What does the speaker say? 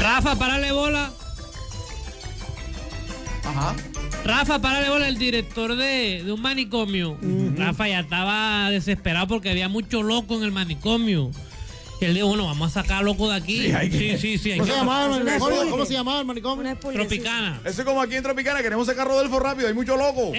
Rafa, párale bola. Ajá. Rafa, párale bola, el director de un manicomio. Rafa ya estaba desesperado porque había mucho loco en el manicomio. Y él dijo, bueno, vamos a sacar loco de aquí. Sí. ¿Cómo se llamaba el manicomio? ¿Cómo se llamaba el manicomio? Tropicana. Eso es como aquí en Tropicana, queremos sacar Rodolfo rápido, hay mucho loco.